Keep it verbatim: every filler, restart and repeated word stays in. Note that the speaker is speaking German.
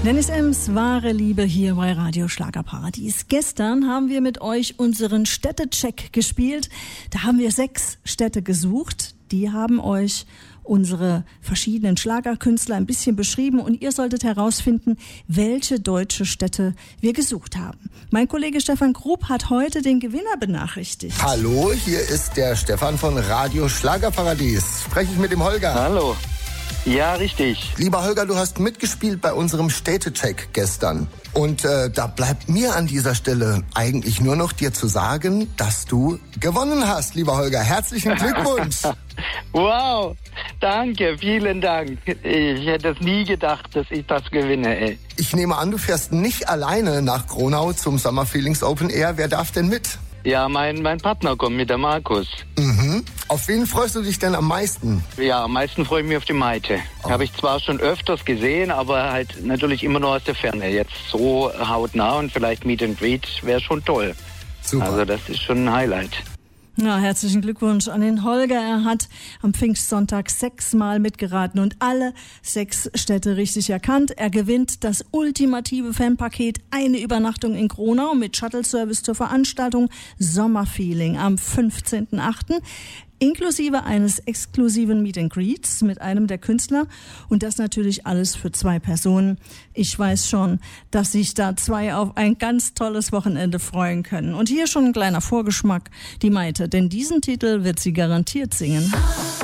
Dennis Ems, wahre Liebe hier bei Radio Schlagerparadies. Gestern haben wir mit euch unseren Städtecheck gespielt. Da haben wir sechs Städte gesucht. Die haben euch unsere verschiedenen Schlagerkünstler ein bisschen beschrieben und ihr solltet herausfinden, welche deutsche Städte wir gesucht haben. Mein Kollege Stefan Grub hat heute den Gewinner benachrichtigt. Hallo, hier ist der Stefan von Radio Schlagerparadies. Spreche ich mit dem Holger? Hallo. Ja, richtig. Lieber Holger, du hast mitgespielt bei unserem Städtecheck gestern. Und äh, da bleibt mir an dieser Stelle eigentlich nur noch dir zu sagen, dass du gewonnen hast, lieber Holger. Herzlichen Glückwunsch. Wow, danke, vielen Dank. Ich hätte es nie gedacht, dass ich das gewinne, ey. Ich nehme an, du fährst nicht alleine nach Gronau zum Summer Feelings Open Air. Wer darf denn mit? Ja, mein, mein Partner kommt mit, der Markus. Mhm. Auf wen freust du dich denn am meisten? Ja, am meisten freue ich mich auf die Maite. Oh. Habe ich zwar schon öfters gesehen, aber halt natürlich immer nur aus der Ferne. Jetzt so hautnah und vielleicht Meet and Greet wäre schon toll. Super. Also das ist schon ein Highlight. Ja, herzlichen Glückwunsch an den Holger. Er hat am Pfingstsonntag sechsmal mitgeraten und alle sechs Städte richtig erkannt. Er gewinnt das ultimative Fanpaket, eine Übernachtung in Gronau mit Shuttle-Service zur Veranstaltung Sommerfeeling am fünfzehnten achten inklusive eines exklusiven Meet and Greets mit einem der Künstler und das natürlich alles für zwei Personen. Ich weiß schon, dass sich da zwei auf ein ganz tolles Wochenende freuen können. Und hier schon ein kleiner Vorgeschmack, die Maite, denn diesen Titel wird sie garantiert singen.